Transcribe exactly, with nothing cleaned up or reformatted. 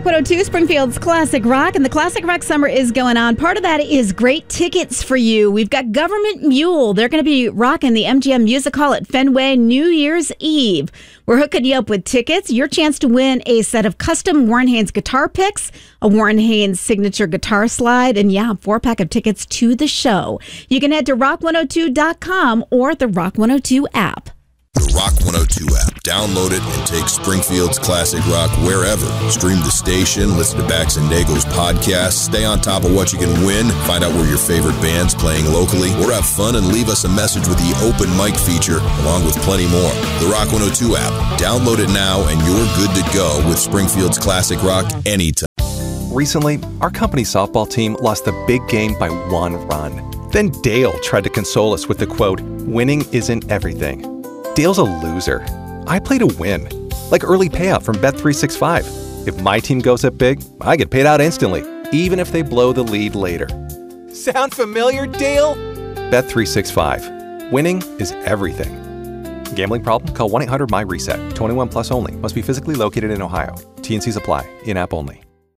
Rock one oh two, Springfield's Classic Rock, and the Classic Rock Summer is going on. Part of that is great tickets for you. We've got Government Mule. They're going to be rocking the M G M Music Hall at Fenway New Year's Eve. We're hooking you up with tickets. Your chance to win a set of custom Warren Haynes guitar picks, a Warren Haynes signature guitar slide, and yeah, four pack of tickets to the show. You can head to rock one oh two dot com or the Rock one oh two app. The Rock one oh two app. Download it and take Springfield's Classic Rock wherever. Stream the station, listen to Bax and Nago's podcast, stay on top of what you can win, find out where your favorite band's playing locally, or have fun and leave us a message with the open mic feature, along with plenty more. The Rock one oh two app. Download it now and you're good to go with Springfield's Classic Rock anytime. Recently, our company softball team lost the big game by one run. Then Dale tried to console us with the quote, "Winning isn't everything." Dale's a loser. I play to win. Like early payout from Bet three sixty-five. If my team goes up big, I get paid out instantly, even if they blow the lead later. Sound familiar, Dale? Bet three sixty-five. Winning is everything. Gambling problem? Call one eight hundred M Y RESET. twenty-one plus only. Must be physically located in Ohio. T and Cs apply. In-app only.